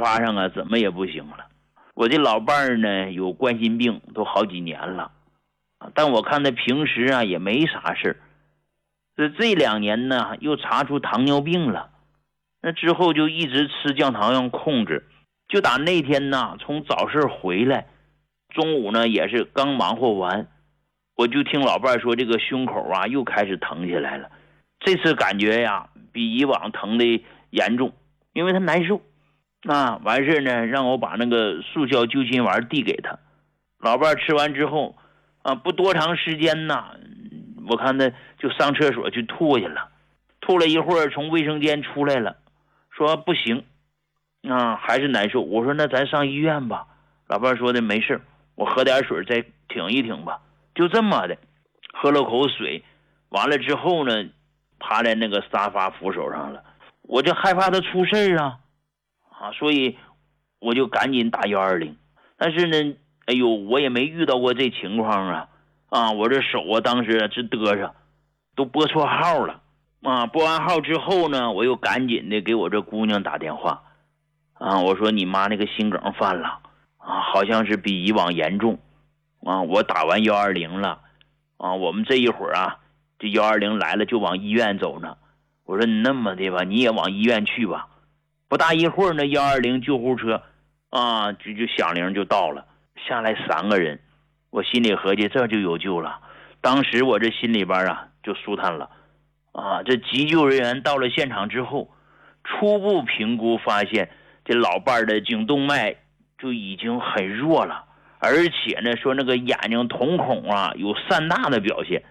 发上啊怎么也不行了。我这老伴儿呢有冠心病都好几年了，但我看他平时啊也没啥事儿。这2年呢又查出糖尿病了，那之后就一直吃降糖药控制。就打那天呢从早市回来，中午呢也是刚忙活完，我就听老伴说这个胸口啊又开始疼起来了。这次感觉呀比以往疼的严重，因为他难受。完事呢让我把那个速效救心丸递给他。老伴吃完之后不多长时间呢，我看他就上厕所去吐去了。吐了一会儿从卫生间出来了，说不行还是难受。我说那咱上医院吧。老伴说的没事，我喝点水再挺一挺吧。就这么的喝了口水，完了之后呢趴在那个沙发扶手上了。我就害怕他出事所以我就赶紧打120。但是呢我也没遇到过这情况我这手当时直嘚瑟，都拨错号了拨完号之后呢，我又赶紧的给我这姑娘打电话我说你妈那个心梗犯了好像是比以往严重我打完120了我们这一会儿这120来了就往医院走呢。我说你那么的吧，你也往医院去吧。不大一会儿呢120救护车就响铃就到了，下来3个人。我心里合计这就有救了。当时我这心里边就舒坦了这急救人员到了现场之后，初步评估发现这老伴的颈动脉就已经很弱了，而且呢说那个眼睛瞳孔有散大的表现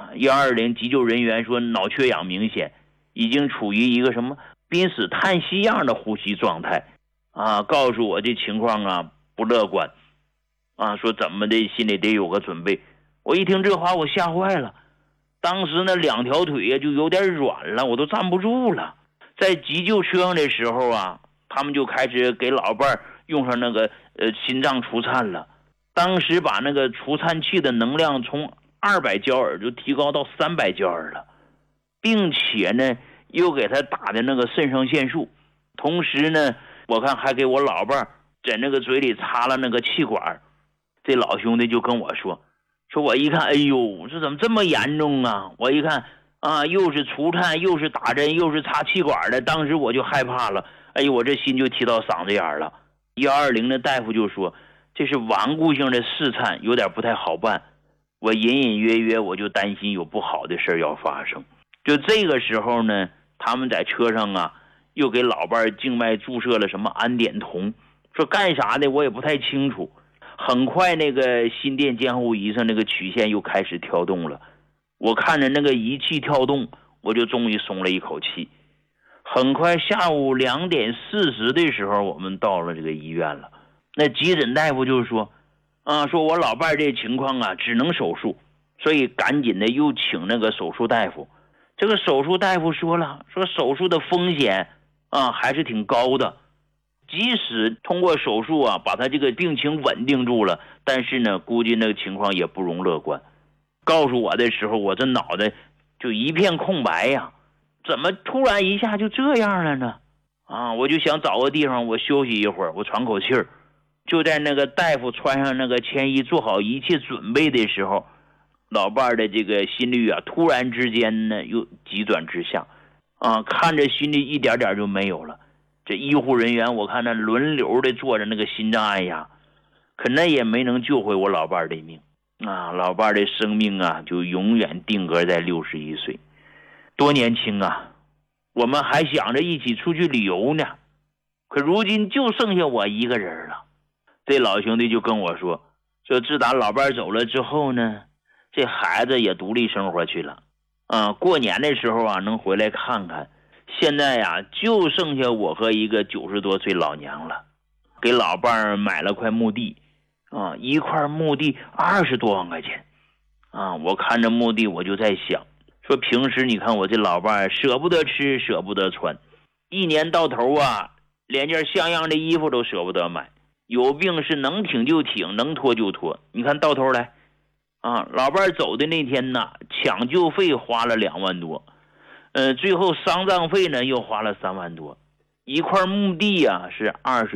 120急救人员说脑缺氧明显，已经处于一个什么濒死叹息样的呼吸状态告诉我这情况不乐观说怎么的心里得有个准备。我一听这话我吓坏了，当时那2条腿就有点软了，我都站不住了。在急救车上的时候他们就开始给老伴用上那个心脏除颤了。当时把那个除颤器的能量从200焦耳就提高到300焦耳了，并且呢又给他打的那个肾上腺素。同时呢我看还给我老伴在那个嘴里插了那个气管。这老兄弟就跟我说我一看哎呦这怎么这么严重我一看又是除颤又是打针又是插气管的，当时我就害怕了。我这心就提到嗓子眼了。120的大夫就说这是顽固性的室颤，有点不太好办。我隐隐约约我就担心有不好的事要发生。就这个时候呢，他们在车上又给老伴静脉注射了什么氨碘酮，说干啥的我也不太清楚。很快那个心电监护仪上那个曲线又开始跳动了，我看着那个仪器跳动，我就终于松了一口气。很快下午2点40的时候，我们到了这个医院了。那急诊大夫就说说我老伴这情况只能手术，所以赶紧的又请那个手术大夫。这个手术大夫说了，说手术的风险还是挺高的，即使通过手术把他这个病情稳定住了，但是呢估计那个情况也不容乐观。告诉我的时候我这脑袋就一片空白怎么突然一下就这样了呢我就想找个地方我休息一会儿，我喘口气儿。就在那个大夫穿上那个铅衣做好一切准备的时候，老伴的这个心率突然之间呢又急转直下看着心率一点点就没有了。这医护人员我看那轮流的做着那个心脏按压，可那也没能救回我老伴的命老伴的生命就永远定格在61岁。多年轻我们还想着一起出去旅游呢，可如今就剩下我一个人了。这老兄弟就跟我说自打老伴走了之后呢，这孩子也独立生活去了过年的时候能回来看看。现在就剩下我和一个90多岁老娘了。给老伴买了块墓地一块墓地20多万块钱我看着墓地我就在想，说平时你看我这老伴舍不得吃舍不得穿，一年到头连件像样的衣服都舍不得买，有病是能挺就挺，能拖就拖。你看到头来老伴走的那天抢救费花了2万多，最后丧葬费呢又花了3万多，一块墓地是20